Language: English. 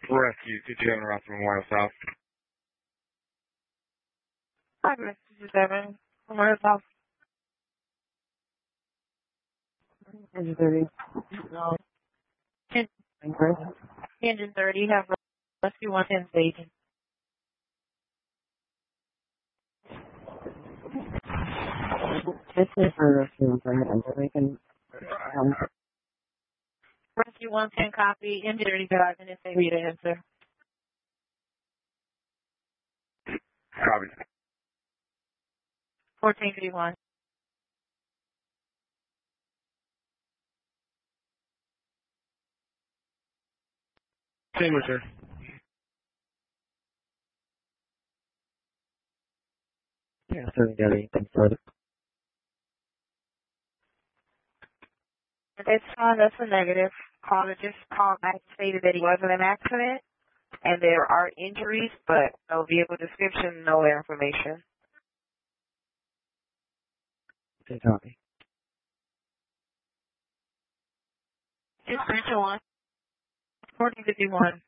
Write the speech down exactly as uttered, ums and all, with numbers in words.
Rescue, could you interrupt from Memorial South? Hi, Rescue seven. Memorial South. Engine thirty. No. Chris. Engine thirty, have Rescue one ten staging. This is for Rescue one ten, and so they can, um, Rescue one ten copy, engine thirty five minutes, they read an answer. Copy. fourteen fifty-one. Same with sir. yeah, so we got anything further. It's fine, that's a negative. Caller just called back and stated that he wasn't in an accident, and there are injuries, but no vehicle description, no information. Okay, copy. Just mention one. fourteen fifty-one.